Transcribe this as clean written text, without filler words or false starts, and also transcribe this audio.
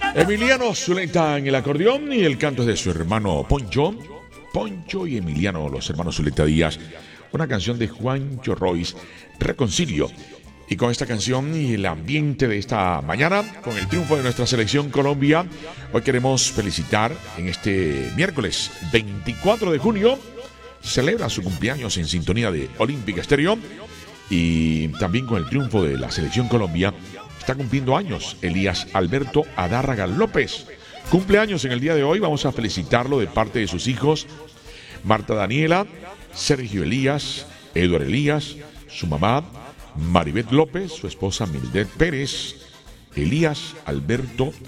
Emiliano Zuleta en el acordeón y el canto es de su hermano Poncho. Poncho y Emiliano, los hermanos Zuleta Díaz. Una canción de Juancho Royce, Reconcilio. Y con esta canción y el ambiente de esta mañana, con el triunfo de nuestra selección Colombia, hoy queremos felicitar en este miércoles 24 de junio. Celebra su cumpleaños en sintonía de Olímpica Estéreo. Y también con el triunfo de la selección Colombia, está cumpliendo años Elías Alberto Adárraga López. Cumpleaños en el día de hoy, vamos a felicitarlo de parte de sus hijos Marta Daniela, Sergio Elías, Eduardo Elías, su mamá Maribeth López, su esposa Mildred Pérez, Elías Alberto